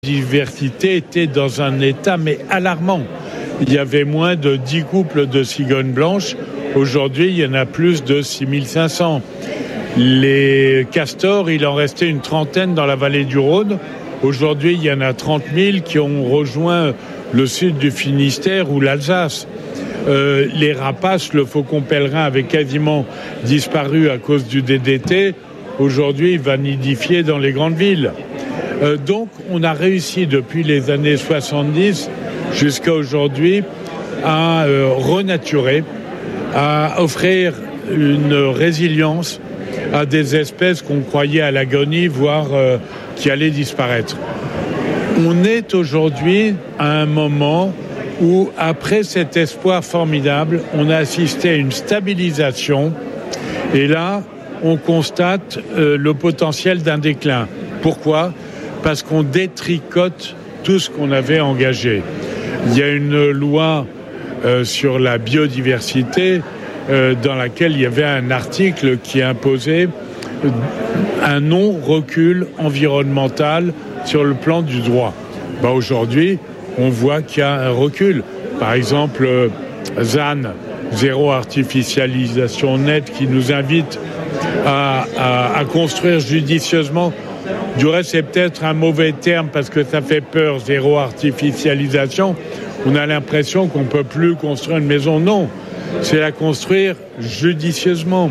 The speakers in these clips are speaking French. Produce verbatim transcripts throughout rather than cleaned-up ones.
biodiversité était dans un état mais alarmant. Il y avait moins de dix couples de cigognes blanches. Aujourd'hui, il y en a plus de six mille cinq cents. Les castors, il en restait une trentaine dans la vallée du Rhône. Aujourd'hui, il y en a trente mille qui ont rejoint le sud du Finistère ou l'Alsace. Euh, les rapaces, le faucon pèlerin avait quasiment disparu à cause du D D T. Aujourd'hui, il va nidifier dans les grandes villes. Euh, donc, on a réussi depuis les années soixante-dix jusqu'à aujourd'hui à euh, renaturer, à offrir une résilience à des espèces qu'on croyait à l'agonie, voire euh, qui allaient disparaître. On est aujourd'hui à un moment où, après cet espoir formidable, on a assisté à une stabilisation et là, on constate euh, le potentiel d'un déclin. Pourquoi ? Parce qu'on détricote tout ce qu'on avait engagé. Il y a une loi euh, sur la biodiversité euh, dans laquelle il y avait un article qui imposait un non-recul environnemental sur le plan du droit. Ben aujourd'hui, on voit qu'il y a un recul. Par exemple, euh, Z A N, zéro artificialisation nette, qui nous invite à, à, à construire judicieusement. Du reste, c'est peut-être un mauvais terme parce que ça fait peur, zéro artificialisation. On a l'impression qu'on ne peut plus construire une maison. Non, c'est la construire judicieusement.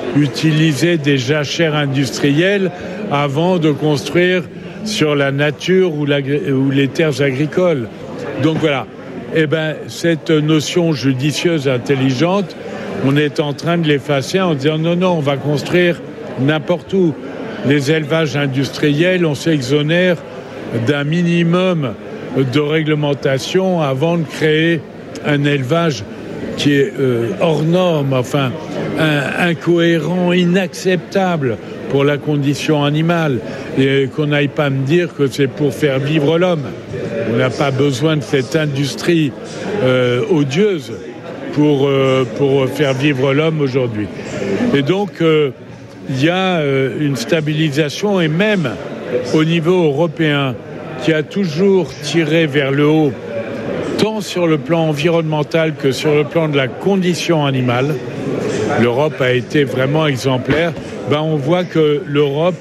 Utiliser des jachères industrielles avant de construire sur la nature ou, la, ou les terres agricoles. Donc voilà, eh ben, cette notion judicieuse, intelligente, on est en train de l'effacer en disant non, non, on va construire n'importe où. Les élevages industriels, on s'exonère d'un minimum de réglementation avant de créer un élevage qui est euh, hors norme, enfin un, incohérent, inacceptable pour la condition animale. Et qu'on n'aille pas me dire que c'est pour faire vivre l'homme. On n'a pas besoin de cette industrie euh, odieuse pour, euh, pour faire vivre l'homme aujourd'hui. Et donc, euh, il y a euh, une stabilisation, et même au niveau européen, qui a toujours tiré vers le haut, tant sur le plan environnemental que sur le plan de la condition animale. L'Europe a été vraiment exemplaire. Ben, on voit que l'Europe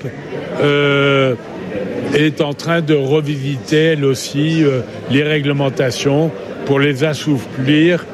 euh, est en train de revisiter, elle aussi, euh, les réglementations pour les assouplir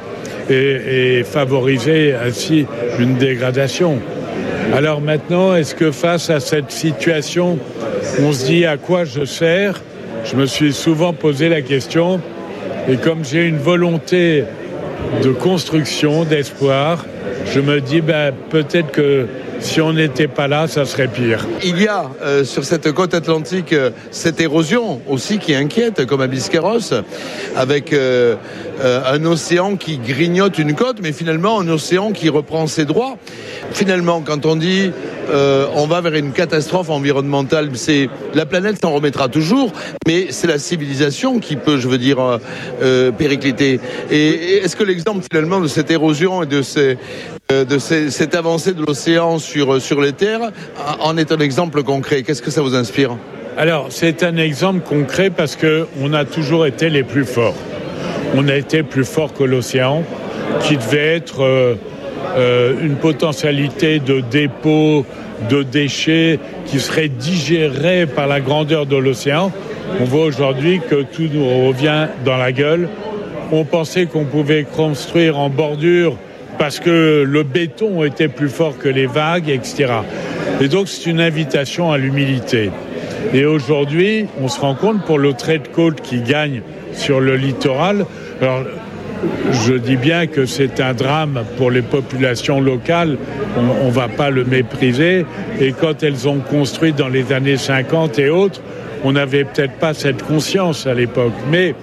et, et favoriser ainsi une dégradation. Alors maintenant, est-ce que face à cette situation, on se dit à quoi je sers ? Je me suis souvent posé la question, et comme j'ai une volonté de construction, d'espoir, je me dis ben, peut-être que si on n'était pas là, ça serait pire. Il y a euh, sur cette côte atlantique euh, cette érosion aussi qui inquiète, comme à Biscarrosse, avec euh, euh, un océan qui grignote une côte, mais finalement un océan qui reprend ses droits. Finalement, quand on dit euh, on va vers une catastrophe environnementale, c'est la planète s'en remettra toujours, mais c'est la civilisation qui peut, je veux dire, euh, euh, péricliter. Et, et est-ce que l'exemple finalement de cette érosion et de, ces, euh, de ces, cette avancée de l'océan sur, sur les terres en est un exemple concret ? Qu'est-ce que ça vous inspire ? Alors, c'est un exemple concret parce qu'on a toujours été les plus forts. On a été plus forts que l'océan, qui devait être euh, euh, une potentialité de dépôt de déchets qui serait digérée par la grandeur de l'océan. On voit aujourd'hui que tout nous revient dans la gueule. On pensait qu'on pouvait construire en bordure parce que le béton était plus fort que les vagues, et cetera. Et donc, c'est une invitation à l'humilité. Et aujourd'hui, on se rend compte pour le trait de côte qui gagne sur le littoral. Alors, je dis bien que c'est un drame pour les populations locales. On ne va pas le mépriser. Et quand elles ont construit dans les années cinquante et autres, on n'avait peut-être pas cette conscience à l'époque. Mais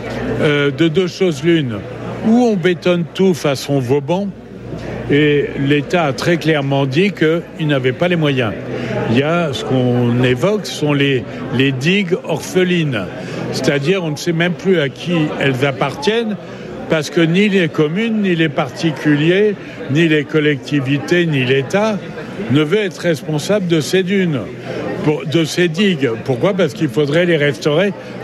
euh, de deux choses l'une. Où on bétonne tout façon Vauban, et l'État a très clairement dit qu'il n'avait pas les moyens. Il y a ce qu'on évoque, ce sont les, les digues orphelines. C'est-à-dire, on ne sait même plus à qui elles appartiennent, parce que ni les communes, ni les particuliers, ni les collectivités, ni l'État ne veut être responsable de ces dunes, pour, de ces digues. Pourquoi ? Parce qu'il faudrait les restaurer